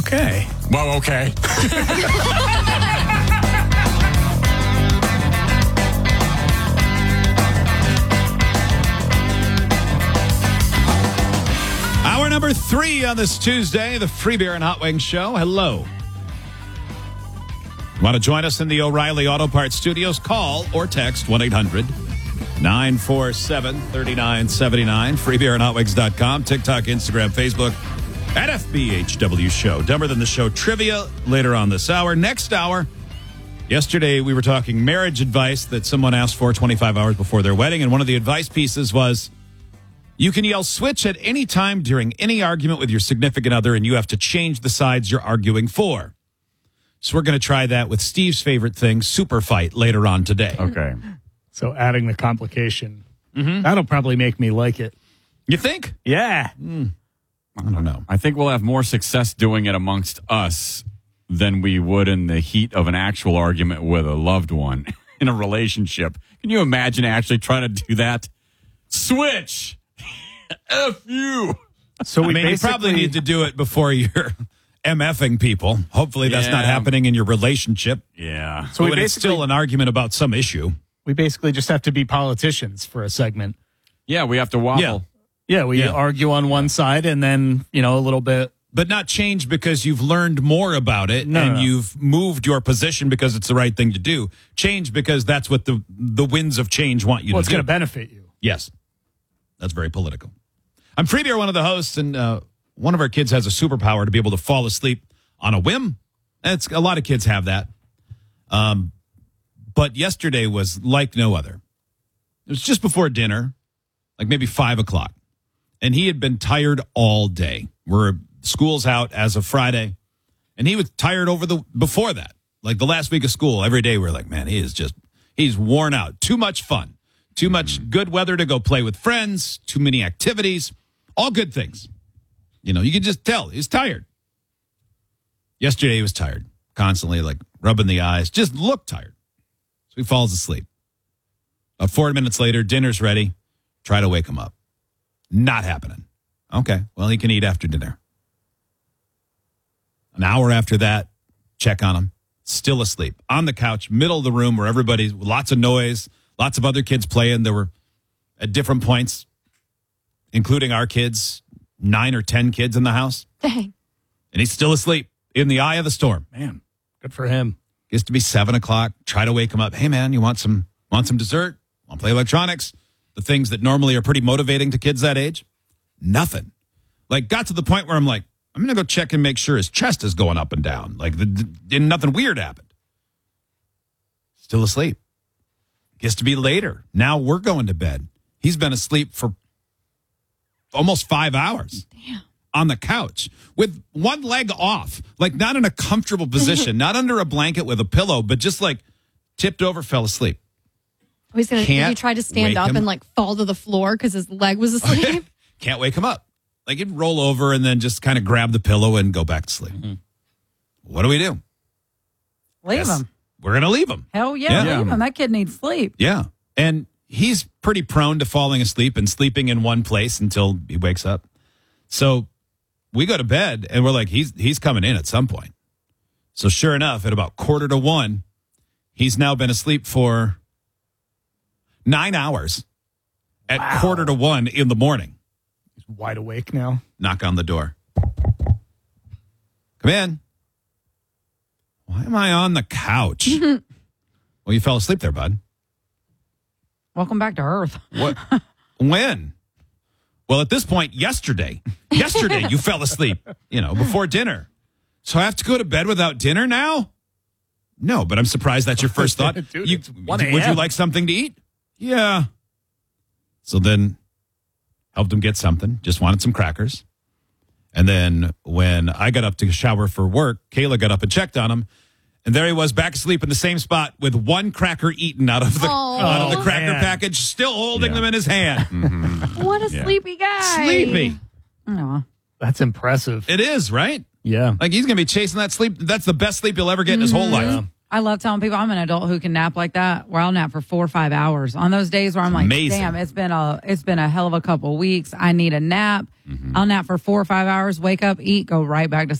Okay. Well, okay. Hour number 3 on this Tuesday, the Free Beer and Hot Wings Show. Hello. Want to join us in the O'Reilly Auto Parts Studios? Call or text 1-800-947-3979. FreeBeerandHotWings.com. TikTok, Instagram, Facebook at FBHW Show. Dumber Than the Show trivia later on this hour. Next hour, yesterday we were talking marriage advice that someone asked for 25 hours before their wedding. And one of the advice pieces was, you can yell switch at any time during any argument with your significant other, and you have to change the sides you're arguing for. So we're going to try that with Steve's favorite thing, super fight, later on today. Okay. So adding the complication, that'll probably make me like it. You think? Yeah. I don't know. I think we'll have more success doing it amongst us than we would in the heat of an actual argument with a loved one in a relationship. Can you imagine actually trying to do that? Switch! F you! So we you probably need to do it before you're MFing people. Hopefully that's not happening in your relationship. Yeah. So when it's still an argument about some issue. We basically just have to be politicians for a segment. Yeah, we have to waffle. Yeah, we argue on one side and then, a little bit. But not change because you've learned more about it you've moved your position because it's the right thing to do. Change because that's what the winds of change want you to do. Well, it's going to benefit you. Yes. That's very political. I'm Free Beer, one of the hosts, and one of our kids has a superpower to be able to fall asleep on a whim. A lot of kids have that. But yesterday was like no other. It was just before dinner, like maybe 5 o'clock. And he had been tired all day. School's out as of Friday. And he was tired before that. Like the last week of school, every day we're like, man, he's worn out. Too much fun. Too much good weather to go play with friends. Too many activities. All good things. You can just tell he's tired. Yesterday he was tired. Constantly like rubbing the eyes. Just looked tired. So he falls asleep. About 4 minutes later, dinner's ready. Try to wake him up. Not happening. Okay, well, he can eat after dinner. An hour after that, check on him. Still asleep. On the couch, middle of the room where lots of noise, lots of other kids playing. There were, at different points, including our kids, 9 or 10 kids in the house. Dang. And he's still asleep in the eye of the storm. Man, good for him. Gets to be 7 o'clock. Try to wake him up. Hey, man, you want some dessert? Want to play electronics? The things that normally are pretty motivating to kids that age? Nothing. Like, got to the point where I'm like, I'm going to go check and make sure his chest is going up and down. Like, nothing weird happened. Still asleep. Gets to be later. Now we're going to bed. He's been asleep for almost 5 hours. Damn. On the couch with one leg off, like not in a comfortable position, not under a blanket with a pillow, but just like tipped over, fell asleep. He tried to stand up and like fall to the floor because his leg was asleep. Can't wake him up. Like he'd roll over and then just kind of grab the pillow and go back to sleep. Mm-hmm. What do we do? Leave him. We're going to leave him. Hell yeah, leave him. That kid needs sleep. Yeah. And he's pretty prone to falling asleep and sleeping in one place until he wakes up. So we go to bed and we're like, he's coming in at some point. So sure enough, at about 1:45, he's now been asleep for 9 hours at 1:45 in the morning. He's wide awake now. Knock on the door. Come in. Why am I on the couch? Well, you fell asleep there, bud. Welcome back to Earth. What? When? Well, at this point, yesterday you fell asleep, before dinner. So I have to go to bed without dinner now? No, but I'm surprised that's your first thought. Dude, would you like something to eat? Yeah. So then helped him get something, just wanted some crackers. And then when I got up to shower for work, Kayla got up and checked on him. And there he was, back asleep in the same spot with one cracker eaten out of the cracker package, still holding them in his hand. Mm-hmm. What a sleepy guy. Sleepy. Oh. That's impressive. It is, right? Yeah. Like he's going to be chasing that sleep. That's the best sleep he'll ever get in his whole life. Yeah. I love telling people I'm an adult who can nap like that, where I'll nap for 4 or 5 hours. On those days where I'm like, amazing. damn, it's been a hell of a couple of weeks. I need a nap. Mm-hmm. I'll nap for 4 or 5 hours, wake up, eat, go right back to